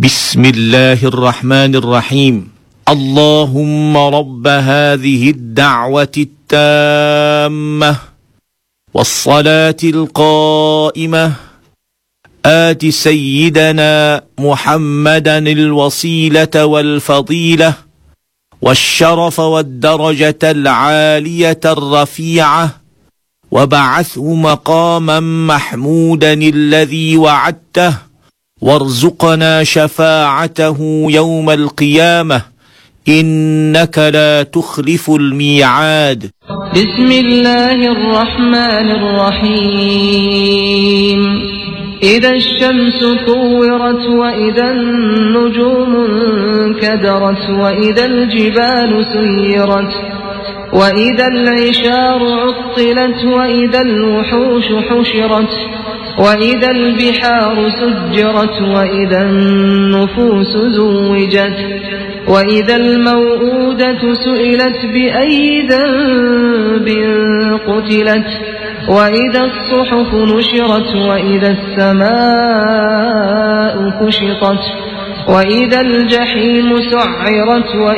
بسم الله الرحمن الرحيم. اللهم رب هذه الدعوة التامة والصلاة القائمة آت سيدنا محمدا الوسيلة والفضيلة والشرف والدرجة العالية الرفيعة وابعثه مقاما محمودا الذي وعدته وارزقنا شفاعته يوم القيامة إنك لا تخلف الميعاد. بسم الله الرحمن الرحيم. إذا الشمس كورت وإذا النجوم انكدرت وإذا الجبال سيرت وإذا العشار عطلت وإذا الوحوش حشرت وإذا البحار سجرت وإذا النفوس زوجت وإذا الموءودة سئلت بأي ذنب قتلت وإذا الصحف نشرت وإذا السماء كشطت وإذا الجحيم سعرت